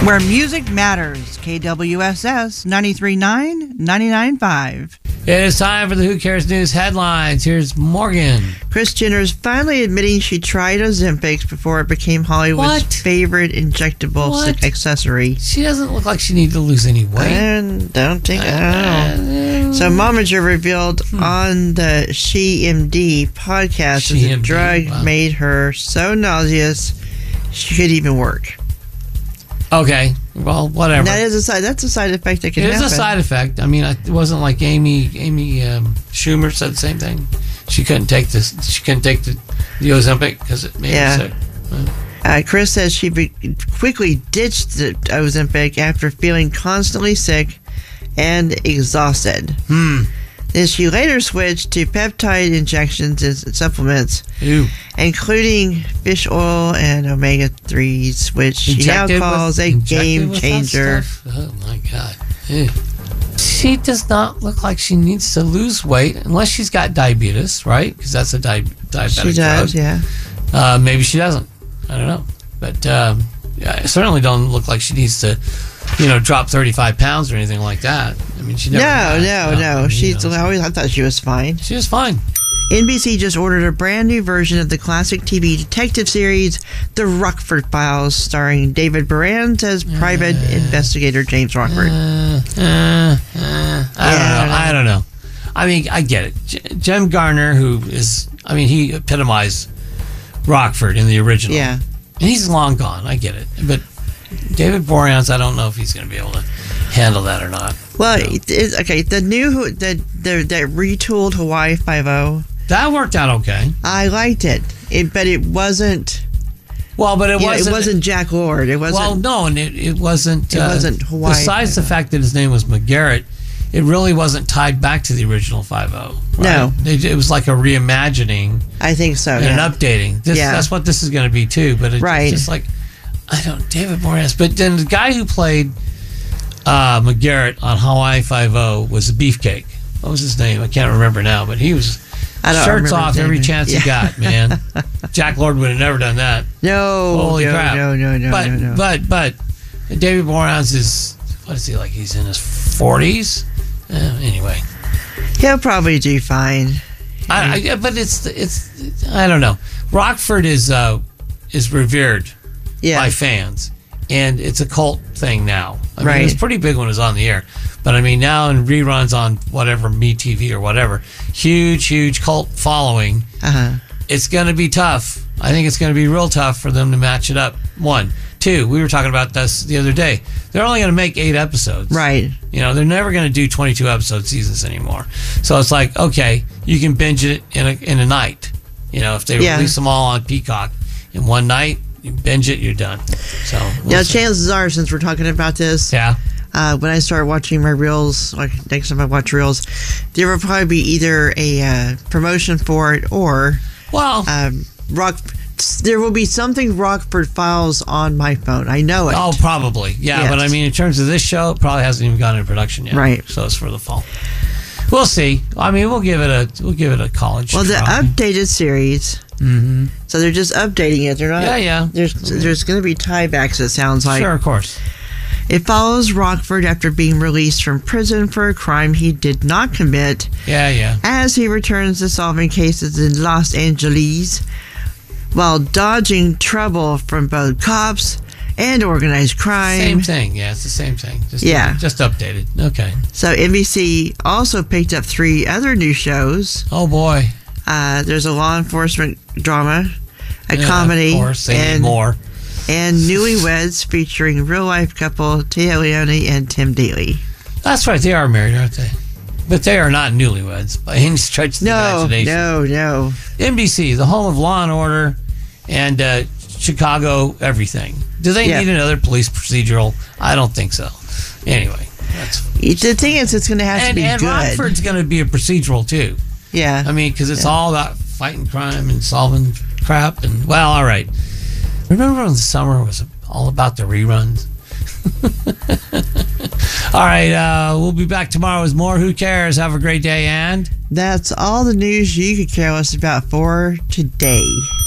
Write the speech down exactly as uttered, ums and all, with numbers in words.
Where music matters. K W S S ninety-three point nine, ninety-nine point five. It is time for the Who Cares News headlines. Here's Morgan. Kris Jenner's finally admitting she tried Ozempic before it became Hollywood's What? favorite injectable What? accessory. She doesn't look like she needs to lose any weight. And don't think I don't know. So Momager revealed Hmm. on the She M D podcast that the SheMD, drug wow. made her so nauseous she could even work. Okay, well, whatever. And that is a side. That's a side effect that can It is happen. a side effect. I mean, it wasn't like Amy Amy um, Schumer said the same thing. She couldn't take this. She couldn't take the, the Ozempic because it made Yeah. her sick. Uh, Uh, Kris says she be- quickly ditched the Ozempic after feeling constantly sick and exhausted. Hmm. Then she later switched to peptide injections and supplements, Ew. including fish oil and omega threes, which she now Injected calls with- a injected game with that changer. stuff? Oh my god. Ew. She does not look like she needs to lose weight unless she's got diabetes, right? Because that's a di- diabetic She does, drug. yeah. Uh, maybe she doesn't. I don't know. But um, yeah, I certainly don't look like she needs to, you know, drop thirty-five pounds or anything like that. I mean, she never No, has. no, I no. mean, She's you know, always. I thought she was fine. she was fine. N B C just ordered a brand new version of the classic T V detective series, The Rockford Files, starring David Boreanaz as private investigator James Rockford. Uh, uh, uh, I Yeah, don't know. I I don't know. I mean, I get it. J- Jem Garner, who is, I mean, he epitomized Rockford in the original. Yeah. And he's long gone. I get it. But David Boreanaz, I don't know if he's going to be able to handle that or not. Well, it, it, okay, the new the the that retooled Hawaii Five O, That worked out okay. I liked it. It, but it wasn't. Well, but it you know, wasn't. it wasn't Jack Lord. It wasn't. Well, no, and it, it wasn't. It wasn't Hawaii Besides the Five-O. fact that his name was McGarrett, it really wasn't tied back to the original Five O. No. It, it was like a reimagining I think so. and Yeah. an updating. This, Yeah. That's what this is going to be too. But it's Right. just like, I don't, David Boreanaz. But then the guy who played uh, McGarrett on Hawaii Five O was a Beefcake. What was his name? I can't remember now. But he was I don't shirts remember off his name. every chance he Yeah. got, man. Jack Lord would have never done that. No. Holy no, crap! No. No. No. but, no. No. But but David Boreanaz is, what is he like? He's in his forties. Uh, anyway, He'll probably do fine. I, I, but it's it's I don't know. Rockford is uh, is revered Yeah. by fans, and it's a cult thing now. I mean, Right. it was pretty big when it was on the air, but I mean now in reruns on whatever MeTV or whatever, huge huge cult following. Uh huh. It's going to be tough. I think it's going to be real tough for them to match it up. One. Two, we were talking about this the other day. They're only going to make eight episodes. Right. You know, they're never going to do twenty-two episode seasons anymore. So it's like, okay, you can binge it in a, in a night. You know, if they Yeah. release them all on Peacock in one night, you binge it, you're done. So, we'll Now, see. chances are, since we're talking about this, Yeah. uh, when I start watching my reels, like next time I watch reels, there will probably be either a uh, promotion for it or Well, um, rock. There will be something Rockford Files on my phone. I know it. oh, probably. Yeah, Yes. but I mean, in terms of this show, it probably hasn't even gone into production yet. Right. So it's for the fall. We'll see. I mean, we'll give it a we'll give it a college Well, the try. updated series. Mm-hmm. So they're just updating it. They're not. Yeah, yeah. There's there's going to be tiebacks. It sounds like. Sure, of course. It follows Rockford after being released from prison for a crime he did not commit, Yeah, yeah. as he returns to solving cases in Los Angeles while dodging trouble from both cops and organized crime. Same thing. Yeah, it's the same thing. Just Yeah. Just updated. Okay. So N B C also picked up three other new shows. Oh boy. Uh, there's a law enforcement drama, a Yeah, comedy, Of course, they and need more. and Newlyweds featuring real life couple Tia Leone and Tim Daly. That's right. They are married, aren't they? But they are not newlyweds by any stretch of the No, imagination. no, no. N B C, the home of Law and Order, and uh, Chicago everything. Do they Yeah. need another police procedural? I don't think so. Anyway, that's The thing is, it's going to have to and, be and good. Rockford's going to be a procedural too. Yeah. I mean, because it's Yeah. all about fighting crime and solving crap. And well, all right. Remember when the summer was all about the reruns? All right, uh, we'll be back tomorrow with more Who Cares. Have a great day, and That's all the news you could care less about for today.